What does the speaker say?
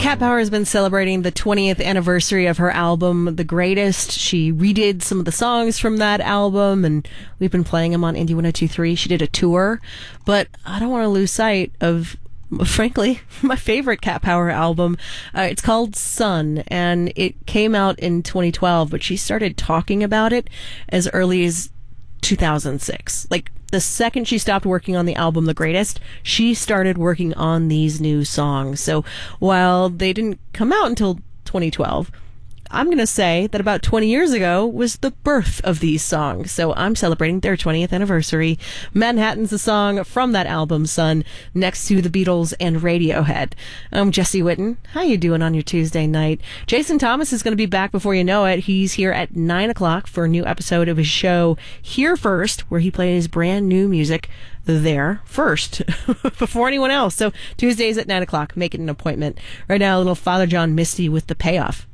Cat Power has been celebrating the 20th anniversary of her album, The Greatest. She redid some of the songs from that album, and we've been playing them on Indie 102.3. She did a tour, but I don't want to lose sight of, frankly, my favorite Cat Power album. It's called Sun, and it came out in 2012, but she started talking about it as early as 2006. Like, the second she stopped working on the album The Greatest, she started working on these new songs. So while they didn't come out until 2012, I'm going to say that about 20 years ago was the birth of these songs. So I'm celebrating their 20th anniversary. Manhattan's the song from that album, Sun, next to the Beatles and Radiohead. I'm Jesse Witten. How you doing on your Tuesday night? Jason Thomas is going to be back before you know it. He's here at 9 o'clock for a new episode of his show Here First, where he plays brand new music there first before anyone else. So Tuesdays at 9 o'clock, make it an appointment. Right now, a little Father John Misty with The Payoff.